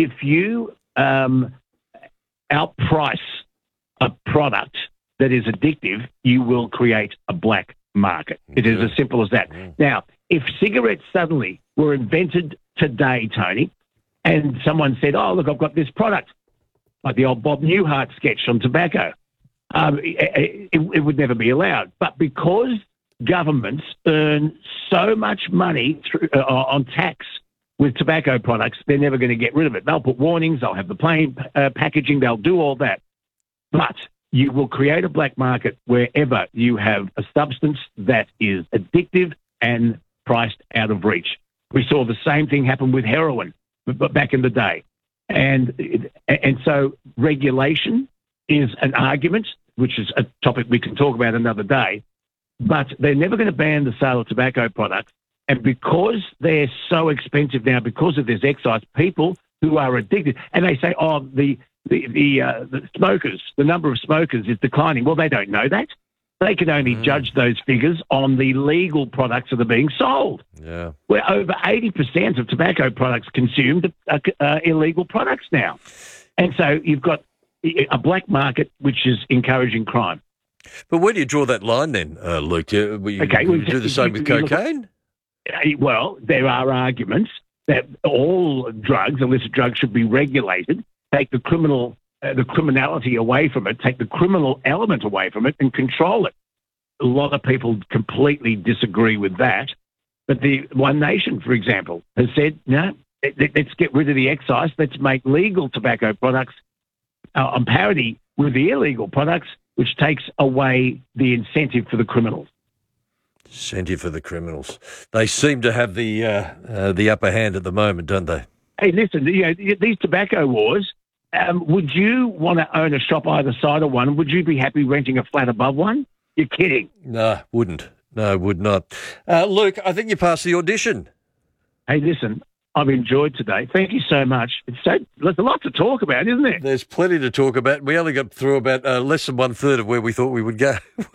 outprice a product that is addictive, you will create a black market. It is as simple as that. Now, if cigarettes suddenly were invented today, Tony, and someone said, oh, look, I've got this product, like the old Bob Newhart sketch on tobacco, it would never be allowed. But because governments earn so much money on tax with tobacco products, they're never going to get rid of it. They'll put warnings, they'll have the plain packaging, they'll do all that. But you will create a black market wherever you have a substance that is addictive and priced out of reach. We saw the same thing happen with heroin back in the day. And so regulation is an argument, which is a topic we can talk about another day, but they're never going to ban the sale of tobacco products. And because they're so expensive now, because of this excise, people who are addicted, and they say, oh, the smokers, the number of smokers is declining. Well, they don't know that. They can only judge those figures on the legal products that are being sold. Yeah. Where over 80% of tobacco products consumed are illegal products now. And so you've got a black market which is encouraging crime. But where do you draw that line then, Luke? Will you do the same with cocaine? Well, there are arguments that all drugs, illicit drugs, should be regulated, take the criminality away from it, take the criminal element away from it and control it. A lot of people completely disagree with that. But the One Nation, for example, has said, no, let's get rid of the excise. Let's make legal tobacco products on parity with the illegal products, which takes away the incentive for the criminals. Incentive for the criminals. They seem to have the upper hand at the moment, don't they? Hey, listen, these tobacco wars, would you want to own a shop either side of one? Would you be happy renting a flat above one? You're kidding. No, wouldn't. No, would not. Luke, I think you passed the audition. Hey, listen, I've enjoyed today. Thank you so much. There's a lot to talk about, isn't there? There's plenty to talk about. We only got through about less than 1/3 of where we thought we would go.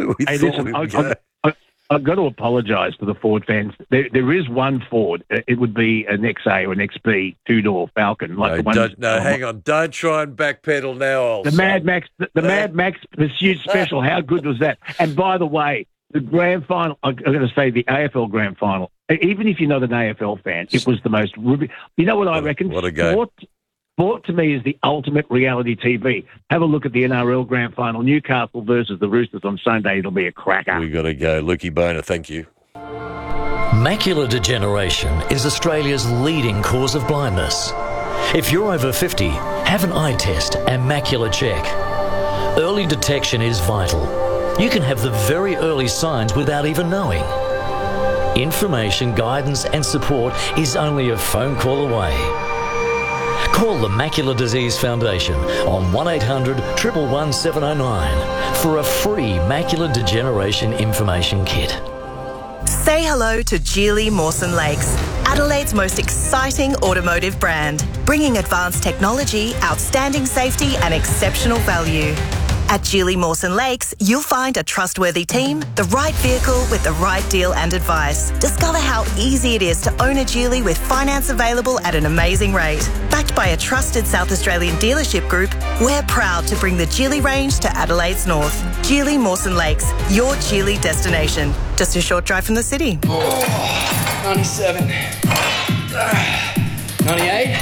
I've got to apologise to the Ford fans. There is one Ford. It would be an XA or an XB two-door Falcon. Hang on. Don't try and backpedal now, old Mad Max, the Mad Max Pursuit Special. How good was that? And by the way, the grand final, I'm going to say the AFL grand final, even if you're not an AFL fan, it was the most... You know what I reckon? What a game. Sport to me is the ultimate reality TV. Have a look at the NRL Grand Final, Newcastle versus the Roosters on Sunday. It'll be a cracker. We got to go. Lukey Boner, thank you. Macular degeneration is Australia's leading cause of blindness. If you're over 50, have an eye test and macular check. Early detection is vital. You can have the very early signs without even knowing. Information, guidance and support is only a phone call away. Call the Macular Disease Foundation on 1800 111 709 for a free macular degeneration information kit. Say hello to Geely Mawson Lakes, Adelaide's most exciting automotive brand. bringing advanced technology, outstanding safety and exceptional value. At Geely Mawson Lakes, you'll find a trustworthy team, the right vehicle with the right deal and advice. Discover how easy it is to own a Geely with finance available at an amazing rate. Backed by a trusted South Australian dealership group, we're proud to bring the Geely range to Adelaide's north. Geely Mawson Lakes, your Geely destination. Just a short drive from the city. 97. 98.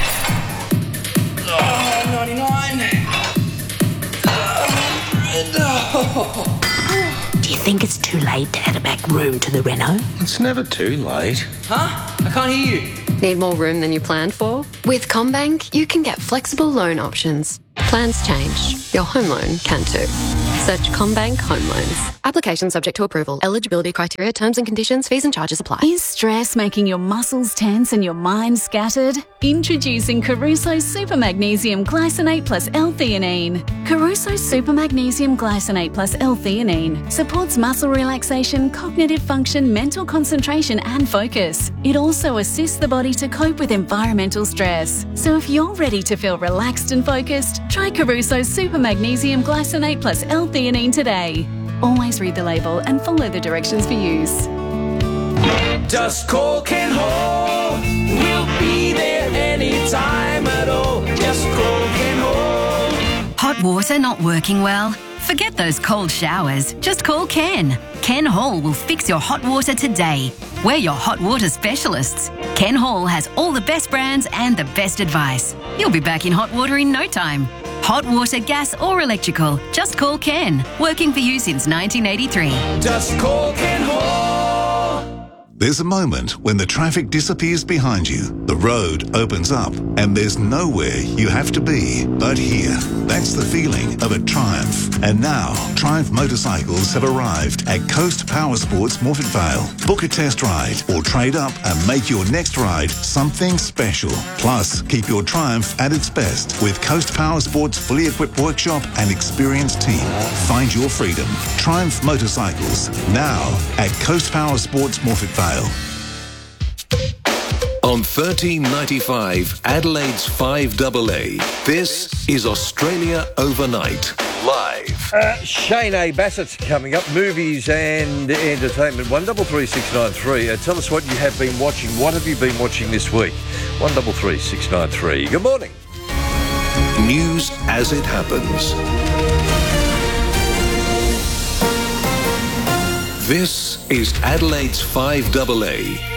99. Do you think it's too late to add a back room to the Renault? It's never too late. Huh? I can't hear you. Need more room than you planned for? With CommBank, you can get flexible loan options. Plans change. Your home loan can too. Search CommBank Home Loans. Application subject to approval. Eligibility criteria, terms and conditions, fees and charges apply. Is stress making your muscles tense and your mind scattered? Introducing Caruso Super Magnesium Glycinate plus L-theanine. Caruso Super Magnesium Glycinate plus L-theanine supports muscle relaxation, cognitive function, mental concentration and focus. It also assists the body to cope with environmental stress. So if you're ready to feel relaxed and focused, try Caruso Super Magnesium Glycinate plus L-theanine today. Always read the label and follow the directions for use. Just call Ken Hall. We'll be there anytime at all. Just call Ken Hall. Hot water not working well? Forget those cold showers. Just call Ken. Ken Hall will fix your hot water today. We're your hot water specialists. Ken Hall has all the best brands and the best advice. You'll be back in hot water in no time. Hot water, gas or electrical. Just call Ken. Working for you since 1983. Just call Ken Hall. There's a moment when the traffic disappears behind you, the road opens up, and there's nowhere you have to be but here. That's the feeling of a Triumph. And now, Triumph motorcycles have arrived at Coast Power Sports Morphett Vale. Book a test ride or trade up and make your next ride something special. Plus, keep your Triumph at its best with Coast Power Sports' fully equipped workshop and experienced team. Find your freedom. Triumph Motorcycles, now at Coast Power Sports Morphett Vale. On 1395 Adelaide's 5AA, this is Australia Overnight, live. Shane A. Bassett coming up, movies and entertainment. 133693. Tell us what you have been watching. What have you been watching this week? 133693. Good morning. News as it happens. This is Adelaide's 5AA.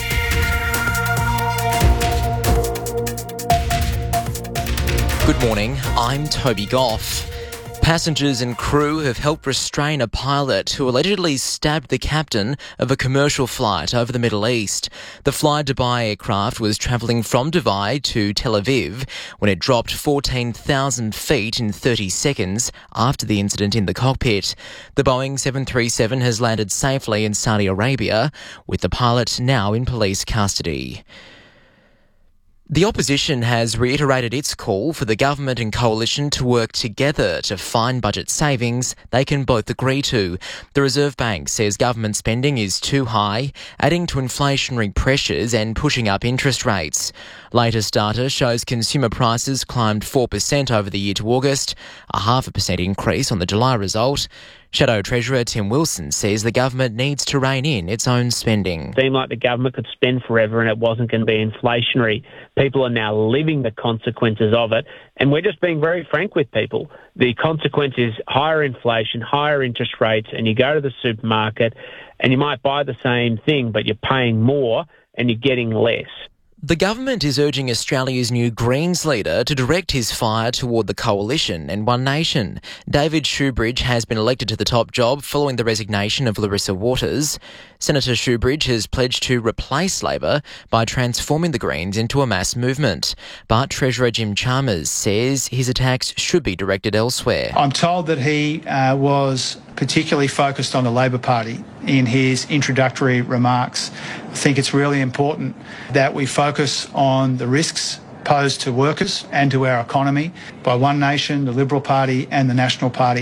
Good morning, I'm Toby Goff. Passengers and crew have helped restrain a pilot who allegedly stabbed the captain of a commercial flight over the Middle East. The Fly Dubai aircraft was travelling from Dubai to Tel Aviv when it dropped 14,000 feet in 30 seconds after the incident in the cockpit. The Boeing 737 has landed safely in Saudi Arabia, with the pilot now in police custody. The opposition has reiterated its call for the government and coalition to work together to find budget savings they can both agree to. The Reserve Bank says government spending is too high, adding to inflationary pressures and pushing up interest rates. Latest data shows consumer prices climbed 4% over the year to August, a 0.5% increase on the July result. Shadow Treasurer Tim Wilson says the government needs to rein in its own spending. It seemed like the government could spend forever and it wasn't going to be inflationary. People are now living the consequences of it, and we're just being very frank with people. The consequence is higher inflation, higher interest rates, and you go to the supermarket and you might buy the same thing, but you're paying more and you're getting less. The government is urging Australia's new Greens leader to direct his fire toward the coalition and One Nation. David Shoebridge has been elected to the top job following the resignation of Larissa Waters. Senator Shoebridge has pledged to replace Labor by transforming the Greens into a mass movement. But Treasurer Jim Chalmers says his attacks should be directed elsewhere. I'm told that he was particularly focused on the Labor Party in his introductory remarks. I think it's really important that we focus on the risks posed to workers and to our economy by One Nation, the Liberal Party and the National Party.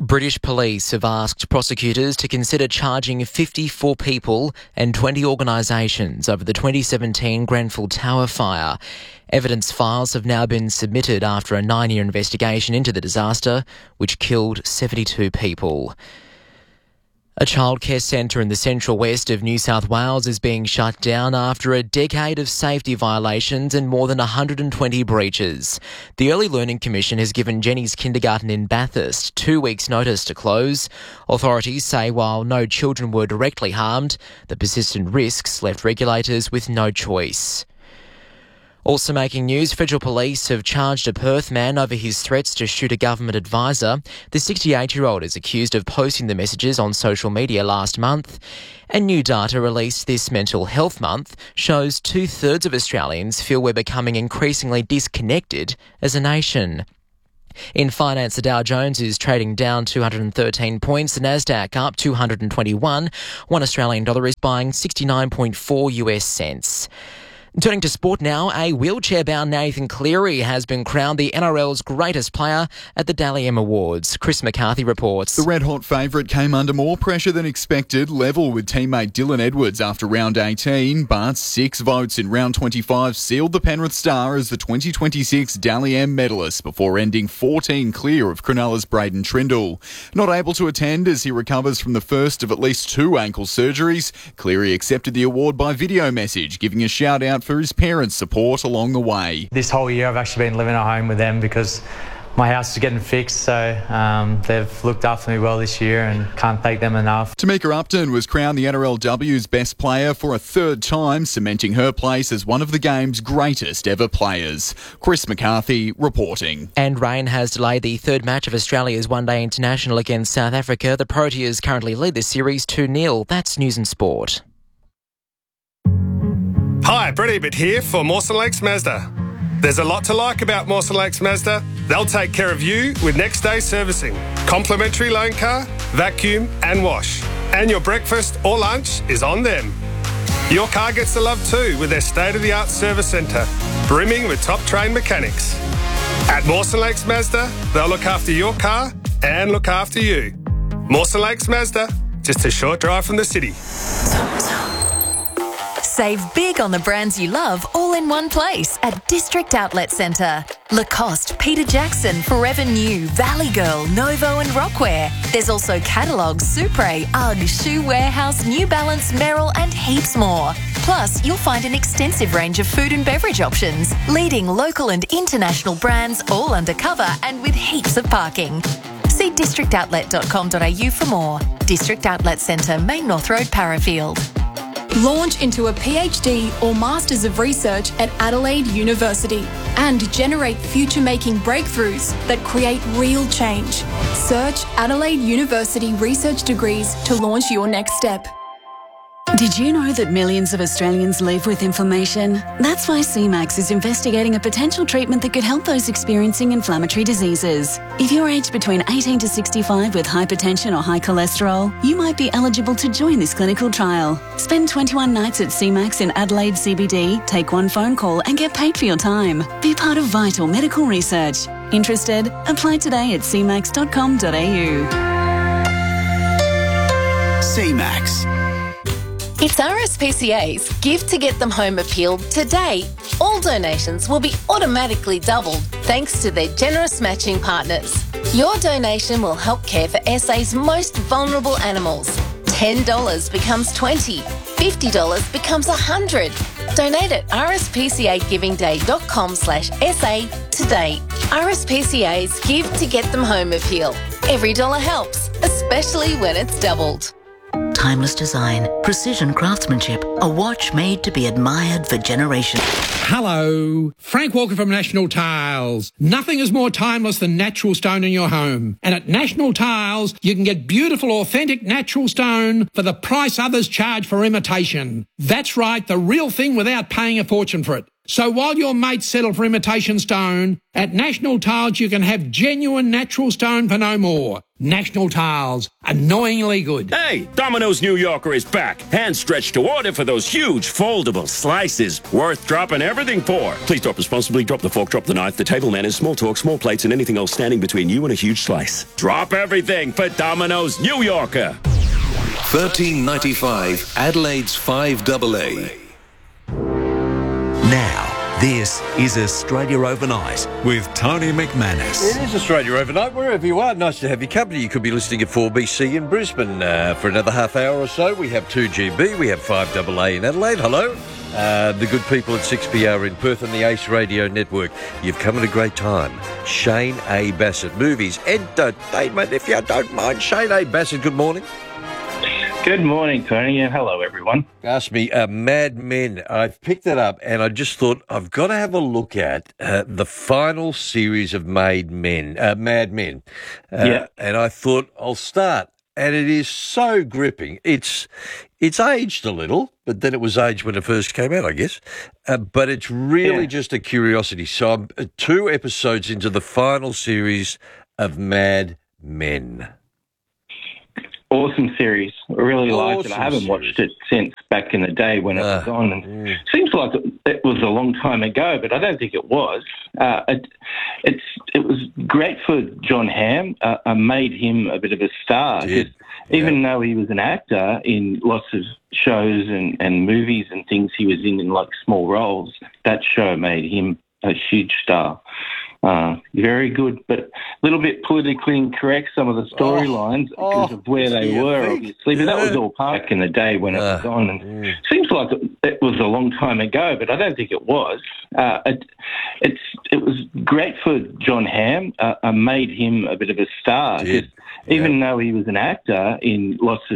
British police have asked prosecutors to consider charging 54 people and 20 organisations over the 2017 Grenfell Tower fire. Evidence files have now been submitted after a 9-year investigation into the disaster, which killed 72 people. A childcare centre in the central west of New South Wales is being shut down after a decade of safety violations and more than 120 breaches. The Early Learning Commission has given Jenny's Kindergarten in Bathurst 2 weeks' notice to close. Authorities say while no children were directly harmed, the persistent risks left regulators with no choice. Also making news, federal police have charged a Perth man over his threats to shoot a government advisor. The 68-year-old is accused of posting the messages on social media last month. And new data released this Mental Health Month shows 2/3 of Australians feel we're becoming increasingly disconnected as a nation. In finance, the Dow Jones is trading down 213 points. The Nasdaq up 221. One Australian dollar is buying 69.4 US cents. Turning to sport now, a wheelchair-bound Nathan Cleary has been crowned the NRL's greatest player at the Dally M Awards. Chris McCarthy reports. The red-hot favourite came under more pressure than expected, level with teammate Dylan Edwards after round 18, but 6 votes in round 25 sealed the Penrith Star as the 2026 Dally M medalist before ending 14 clear of Cronulla's Braden Trindle. Not able to attend as he recovers from the first of at least 2 ankle surgeries, Cleary accepted the award by video message, giving a shout-out for his parents' support along the way. This whole year I've actually been living at home with them because my house is getting fixed, so they've looked after me well this year and can't thank them enough. Tamika Upton was crowned the NRLW's best player for a 3rd time, cementing her place as one of the game's greatest ever players. Chris McCarthy reporting. And rain has delayed the 3rd match of Australia's one-day international against South Africa. The Proteas currently lead the series 2-0. That's News and Sport. Hi, Brett Ebert here for Mawson Lakes Mazda. There's a lot to like about Mawson Lakes Mazda. They'll take care of you with next day servicing, complimentary loan car, vacuum and wash. And your breakfast or lunch is on them. Your car gets the love too with their state-of-the-art service centre, brimming with top-trained mechanics. At Mawson Lakes Mazda, they'll look after your car and look after you. Mawson Lakes Mazda, just a short drive from the city. Save big on the brands you love all in one place at District Outlet Centre. Lacoste, Peter Jackson, Forever New, Valley Girl, Novo and Rockwear. There's also catalogues, Supre, UGG, Shoe Warehouse, New Balance, Merrill and heaps more. Plus, you'll find an extensive range of food and beverage options, leading local and international brands all undercover and with heaps of parking. See districtoutlet.com.au for more. District Outlet Centre, Main North Road, Parafield. Launch into a PhD or Masters of Research at Adelaide University and generate future-making breakthroughs that create real change. Search Adelaide University Research Degrees to launch your next step. Did you know that millions of Australians live with inflammation? That's why CMAX is investigating a potential treatment that could help those experiencing inflammatory diseases. If you're aged between 18 to 65 with hypertension or high cholesterol, you might be eligible to join this clinical trial. Spend 21 nights at CMAX in Adelaide CBD, take 1 phone call and get paid for your time. Be part of vital medical research. Interested? Apply today at cmax.com.au. CMAX. It's RSPCA's Give to Get Them Home appeal today. All donations will be automatically doubled thanks to their generous matching partners. Your donation will help care for SA's most vulnerable animals. $10 becomes $20, $50 becomes $100. Donate at rspcagivingday.com/SA today. RSPCA's Give to Get Them Home appeal. Every dollar helps, especially when it's doubled. Timeless design, precision craftsmanship, a watch made to be admired for generations. Hello, Frank Walker from National Tiles. Nothing is more timeless than natural stone in your home. And at National Tiles, you can get beautiful, authentic natural stone for the price others charge for imitation. That's right, the real thing without paying a fortune for it. So while your mates settle for imitation stone, at National Tiles you can have genuine natural stone for no more. National Tiles. Annoyingly good. Hey, Domino's New Yorker is back. Hand stretched to order for those huge foldable slices. Worth dropping everything for. Please drop responsibly. Drop the fork, drop the knife, the table manners, small talk, small plates, and anything else standing between you and a huge slice. Drop everything for Domino's New Yorker. $13.95 Adelaide's 5AA. Now, this is Australia Overnight with Tony McManus. It is Australia Overnight, wherever you are. Nice to have your company. You could be listening at 4BC in Brisbane for another half hour or so. We have 2GB, we have 5AA in Adelaide. Hello. The good people at 6PR in Perth and the Ace Radio Network. You've come at a great time. Shane A. Bassett, Movies, Entertainment, if you don't mind. Shane A. Bassett, good morning. Good morning, Tony, and hello, everyone. Ask me, Mad Men. I've picked it up, and I just thought I've got to have a look at the final series of Mad Men. And I thought I'll start, and it is so gripping. It's aged a little, but then it was aged when it first came out, I guess. But it's really just a curiosity. So I'm 2 episodes into the final series of Mad Men. Awesome series. I really liked it. I haven't watched it since back in the day when it was on. And seems like it was a long time ago, but I don't think it was. It was great for John Hamm. Made him a bit of a star. Even though he was an actor in lots of shows and movies and things he was in like small roles, that show made him a huge star. Very good, but a little bit politically incorrect, some of the storylines because of where they were, obviously. But that was all back in the day when it was on. And seems like it was a long time ago, but I don't think it was. It was great for John Hamm. Made him a bit of a star. Even though he was an actor in lots of